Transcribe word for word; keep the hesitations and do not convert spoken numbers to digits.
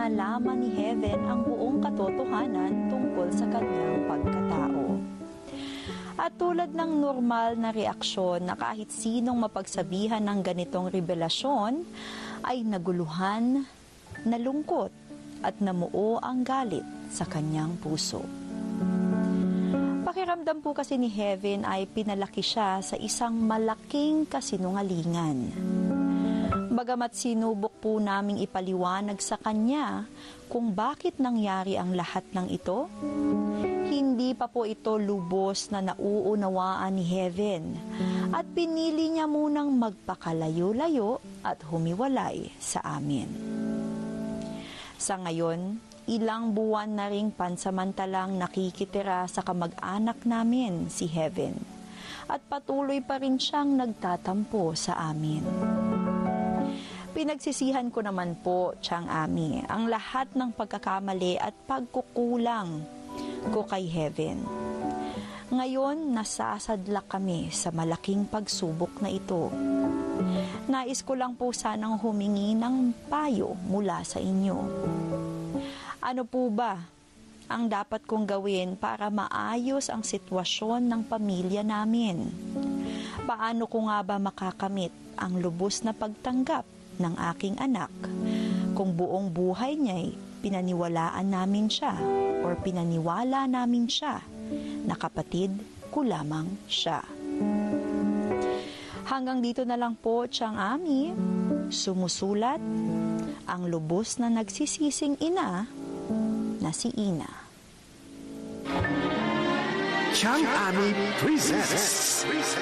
nalaman ni Heaven ang buong katotohanan tungkol sa kanyang pagkatao. At tulad ng normal na reaksyon na kahit sinong mapagsabihan ng ganitong revelasyon, ay naguluhan, nalungkot, at namuo ang galit sa kanyang puso. Pakiramdam po kasi ni Heaven ay pinalaki siya sa isang malaking kasinungalingan. Bagamat sinubok po naming ipaliwanag sa kanya kung bakit nangyari ang lahat ng ito, hindi pa po ito lubos na nauunawaan ni Heaven at pinili niya munang magpakalayo-layo at humiwalay sa amin. Sa ngayon, ilang buwan na ring pansamantalang nakikitira sa kamag-anak namin si Heaven at patuloy pa rin siyang nagtatampo sa amin. Pinagsisihan ko naman po, Tiyang Ami, ang lahat ng pagkakamali at pagkukulang ko kay Heaven. Ngayon, nasasadlak kami sa malaking pagsubok na ito. Nais ko lang po sanang humingi ng payo mula sa inyo. Ano po ba ang dapat kong gawin para maayos ang sitwasyon ng pamilya namin? Paano ko nga ba makakamit ang lubos na pagtanggap ng aking anak kung buong buhay niya'y pinaniwalaan namin siya or pinaniwala namin siya na kapatid ko lamang siya? Hanggang dito na lang po, Tiyang Ami, sumusulat ang lubos na nagsisising ina na si Ina. Tiyang Ami presents